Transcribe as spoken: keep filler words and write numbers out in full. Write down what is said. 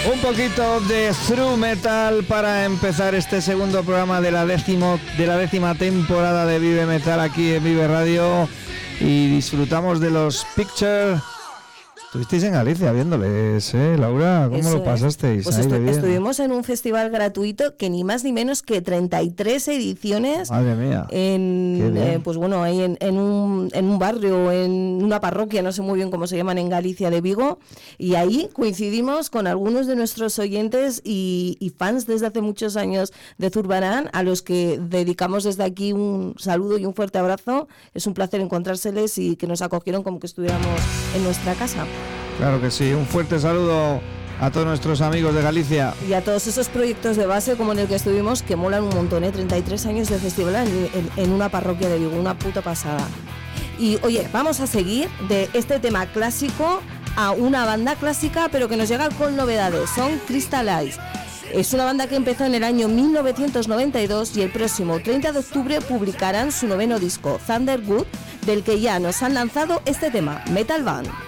Un poquito de thrash metal para empezar este segundo programa de la décimo, de la décima temporada de Vive Metal aquí en Vive Radio, y disfrutamos de los Picture. Estuvisteis en Galicia viéndoles, ¿eh, Laura? ¿Cómo Eso lo pasasteis? Pues Ahí estu- de bien. estuvimos en un festival gratuito que ni más ni menos que treinta y tres ediciones. Madre mía. En, eh, pues bueno, ahí en, en, un, en un barrio, en una parroquia, no sé muy bien cómo se llaman en Galicia, de Vigo, y ahí coincidimos con algunos de nuestros oyentes y, y fans desde hace muchos años de Zurbarán, a los que dedicamos desde aquí un saludo y un fuerte abrazo. Es un placer encontrárseles y que nos acogieron como que estuviéramos en nuestra casa. Claro que sí, un fuerte saludo a todos nuestros amigos de Galicia. Y a todos esos proyectos de base como en el que estuvimos, que molan un montón, ¿eh? treinta y tres años de festival en, en, en una parroquia de Vigo, una puta pasada. Y oye, vamos a seguir de este tema clásico a una banda clásica, pero que nos llega con novedades. Son Crystal Eyes. Es una banda que empezó en el año mil novecientos noventa y dos y el próximo treinta de octubre publicarán su noveno disco, Thunderwood, del que ya nos han lanzado este tema, Metal Band.